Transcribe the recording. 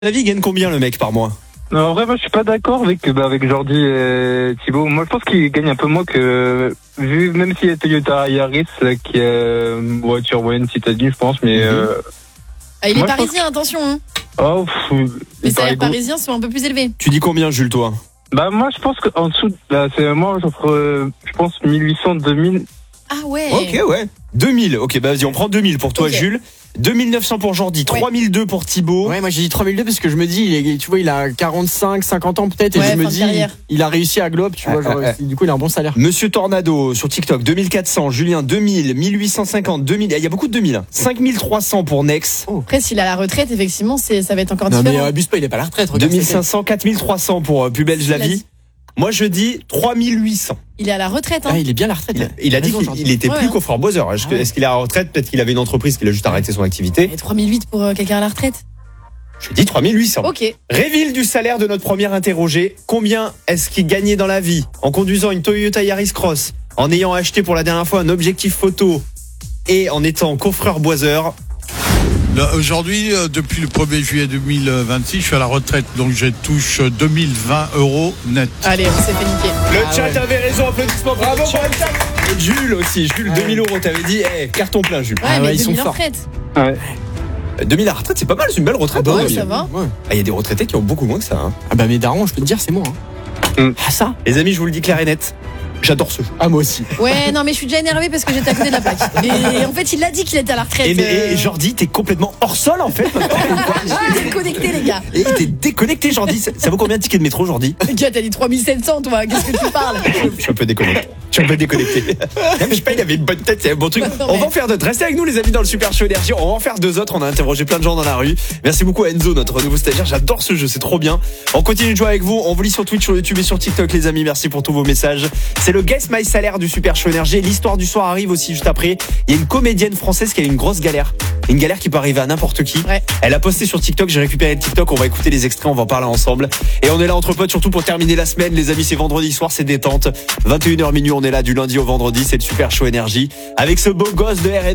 La vie gagne combien le mec par mois? Non, en vrai, moi, je suis pas d'accord avec Jordi et Thibaut. Moi, je pense qu'il gagne un peu moins que, même s'il y a Toyota Yaris, qui est une voiture moyenne citadine, je pense, mais, il est moi, parisien, attention. Hein. oh, Les salaires parisiens sont un peu plus élevés. Tu dis combien, Jules, toi? Bah, moi, je pense qu'en dessous, moi, j'offre, je pense, 1800, 2000. Ah ouais. Ok, ouais. 2000. Ok, bah vas-y, on prend 2000 pour toi, Ok. Jules. 2900 pour Jordi, 3002 pour Thibaut. Ouais, moi j'ai dit 3002 parce que je me dis, tu vois, il a 45, 50 ans peut-être, et Ouais, je me fin de dis, carrière. il a réussi à Globe, tu vois, genre, du coup, il a un bon salaire. Monsieur Tornado sur TikTok, 2400. Julien, 2000. 1850. 2000. Il y a beaucoup de 2000. 5300 pour Nex. Après, s'il a la retraite, effectivement, ça va être encore Non, mais différent. abuse pas, il est pas à la retraite. regarde, 2500. 4300 pour Plus belge la Il a vie. dit. Moi, je dis 3800. Il est à la retraite. Hein. Ah, il est bien à la retraite. Il a dit raison, qu'il était Ouais, plus hein. coffreur Boiser. Est-ce qu'il est à la retraite? Peut-être qu'il avait une entreprise qu'il a juste arrêté son activité. Et 3008 pour quelqu'un à la retraite. Je dis 3800. Ok. Réville du salaire de notre premier interrogé. Combien est-ce qu'il gagnait dans la vie en conduisant une Toyota Yaris Cross, en ayant acheté pour la dernière fois un objectif photo et en étant coffreur Boiser? Là, aujourd'hui, depuis le 1er juillet 2026, je suis à la retraite, donc je touche 2020 € net. Allez, on s'est fait niquer. Le chat avait raison, applaudissements, bravo pour le chat. Et Jules aussi, Jules, 2000 €, t'avais dit, carton plein Jules. Ouais, Ah mais ouais, ils sont 2000 en forts. retraite. Ouais. 2000 à la retraite, c'est pas mal, c'est une belle retraite. Ouais, hein, ça va. Ouais. Il y a des retraités qui ont beaucoup moins que ça. Hein. Ah bah, mes darons, je peux te dire, c'est moi. Hein. Ah, ça? Les amis, je vous le dis clair et net, j'adore ce jeu. Ah, moi aussi. Ouais, non, mais je suis déjà énervé parce que j'étais à côté de la plaque. Et en fait, il a dit qu'il était à la retraite. Et Jordi, t'es complètement hors sol en fait. Déconnecté, les gars. Et t'es déconnecté, Jordi. Ça vaut combien de tickets de métro, Jordi? Les gars, t'as dit 3700, toi. Qu'est-ce que tu parles? Je suis un peu déconnecté. Même je sais pas, il avait une bonne tête, c'est un bon truc. Non, On mais- va en faire d'autres. Restez avec nous, les amis, dans le Super Show Énergie. On va en faire deux autres. On a interrogé plein de gens dans la rue. Merci beaucoup à Enzo, notre nouveau stagiaire. J'adore ce jeu, c'est trop bien. On continue de jouer avec vous. On vous lit sur Twitch, sur YouTube et sur TikTok, les amis. Merci pour tous vos messages. C'est le Guess My Salaire du Super Show Énergie. L'histoire du soir arrive aussi juste après. Il y a une comédienne française qui a une grosse galère. Une galère qui peut arriver à n'importe qui. Ouais. Elle a posté sur TikTok. J'ai récupéré le TikTok. On va écouter les extraits. On va en parler ensemble. Et on est là entre potes, surtout pour terminer la semaine. Les amis, c'est vendredi soir, c'est détente. 21h minuit, on est là du lundi au vendredi. C'est le Super Show Énergie. Avec ce beau gosse de RN.